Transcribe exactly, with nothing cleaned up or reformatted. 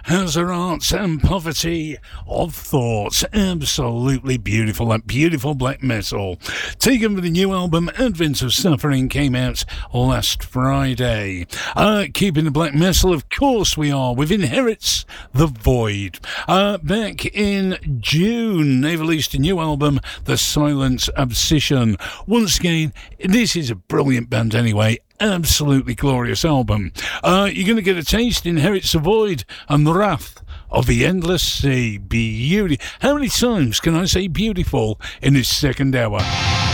Hazard Arts and Poverty of Thoughts. Absolutely beautiful. That beautiful black metal. Taken from the new album Advent of Suffering, came out last Friday. Uh, keeping the black metal, of course we are, with Inherits the Void. Uh, back in June, they released a new album, The Silent Obsession. Once again, this is a brilliant band anyway. Absolutely glorious album. Uh, you're going to get a taste. Inherits the Void and the Wrath of the Endless Sea. Beauty. How many times can I say beautiful in this second hour?